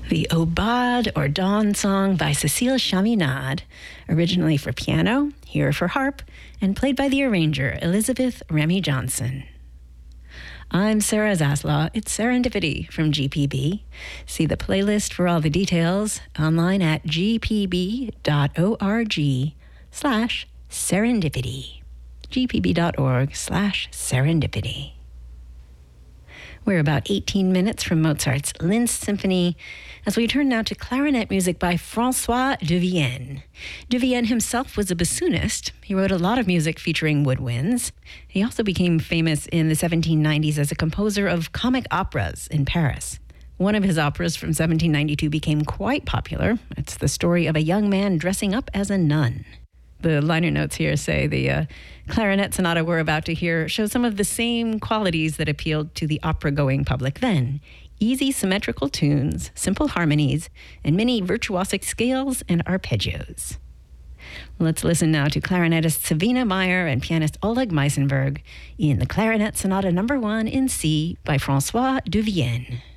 The Aubade or Dawn Song by Cécile Chaminade, originally for piano, here for harp, and played by the arranger Elizabeth Remy Johnson. I'm Sarah Zaslaw. It's Serendipity from GPB. See the playlist for all the details online at gpb.org/serendipity. gpb.org/serendipity. We're about 18 minutes from Mozart's Linz Symphony as we turn now to clarinet music by François de Vienne. De Vienne himself was a bassoonist. He wrote a lot of music featuring woodwinds. He also became famous in the 1790s as a composer of comic operas in Paris. One of his operas from 1792 became quite popular. It's the story of a young man dressing up as a nun. The liner notes here say the clarinet sonata we're about to hear shows some of the same qualities that appealed to the opera-going public then. Easy symmetrical tunes, simple harmonies, and many virtuosic scales and arpeggios. Let's listen now to clarinetist Sabina Meyer and pianist Oleg Meisenberg in the Clarinet Sonata No. 1 in C by François de Vienne.